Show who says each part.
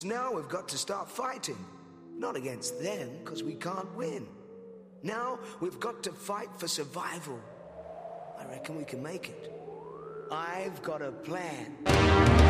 Speaker 1: Now we've got to start fighting. Not against them, because we can't win. Now we've got to fight for survival. I reckon we can make it. I've got a plan.